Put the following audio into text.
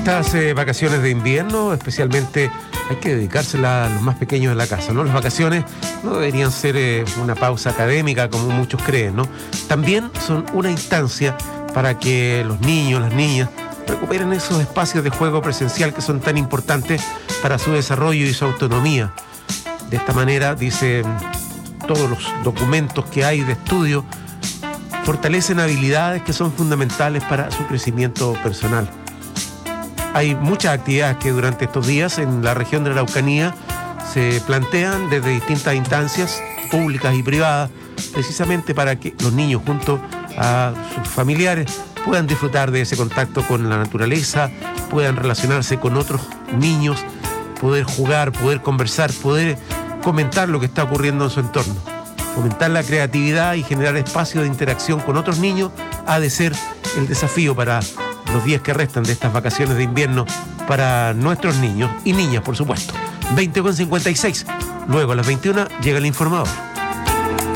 Estas vacaciones de invierno, especialmente, hay que dedicárselas a los más pequeños de la casa, ¿no? Las vacaciones no deberían ser una pausa académica, como muchos creen, ¿no? También son una instancia para que los niños, las niñas, recuperen esos espacios de juego presencial que son tan importantes para su desarrollo y su autonomía. De esta manera, dicen todos los documentos que hay de estudio, fortalecen habilidades que son fundamentales para su crecimiento personal. Hay muchas actividades que durante estos días en la región de la Araucanía se plantean desde distintas instancias públicas y privadas, precisamente para que los niños junto a sus familiares puedan disfrutar de ese contacto con la naturaleza, puedan relacionarse con otros niños, poder jugar, poder conversar, poder comentar lo que está ocurriendo en su entorno. Fomentar la creatividad y generar espacios de interacción con otros niños ha de ser el desafío para los días que restan de estas vacaciones de invierno para nuestros niños y niñas, por supuesto. 20:56. Luego a las 21 llega el informador.